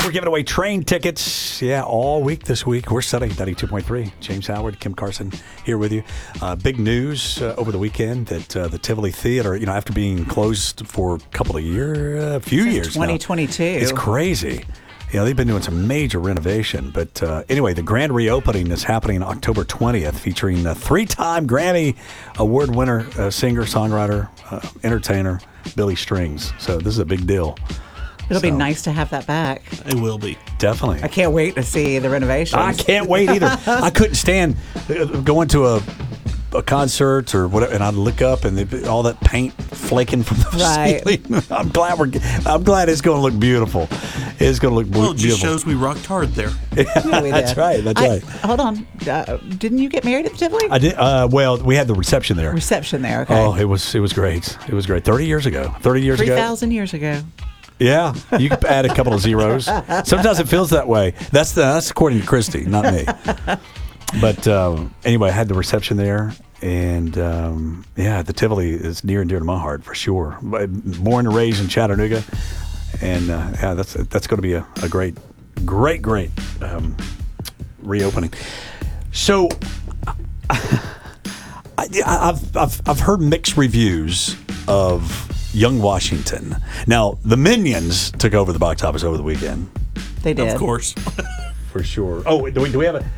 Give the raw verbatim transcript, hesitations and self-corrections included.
We're giving away train tickets, yeah, all week this week. We're studying ninety-two point three. James Howard, Kim Carson here with you. Uh, big news uh, over the weekend that uh, the Tivoli Theater, you know, after being closed for a couple of years, a few Since years twenty twenty-two. now. It's crazy. You know, they've been doing some major renovation. But uh, anyway, the grand reopening is happening October twentieth, featuring a three-time Grammy Award winner, uh, singer, songwriter, uh, entertainer, Billy Strings. So this is a big deal. It'll So- be nice to have that back. It will be. Definitely. I can't wait to see the renovations. I can't wait either. I couldn't stand uh, going to a a concert or whatever, and I'd look up and they'd be- all that paint flaking from the Right. ceiling. I'm glad we're. I'm glad it's going to look beautiful. It's going to look Well, it just beautiful. shows we rocked hard there. Yeah, we That's did. right, that's I- right. Hold on. Uh, didn't you get married at the Tivoli? I did. Uh, well, we had the reception there. Reception there. Okay. Oh, it was it was great. It was great. Thirty years ago. Thirty years Three ago. thousand years ago. Yeah, you could add a couple of zeros. Sometimes it feels that way. That's the, that's according to Christy, not me. But um, anyway, I had the reception there, and um, yeah, the Tivoli is near and dear to my heart for sure. But born and raised in Chattanooga, and uh, yeah, that's that's going to be a, a great, great, great um, reopening. So, I, I've I've I've heard mixed reviews of Young Washington. Now, the Minions took over the box office over the weekend, They did. Of course. for sure. Oh, do we do we have a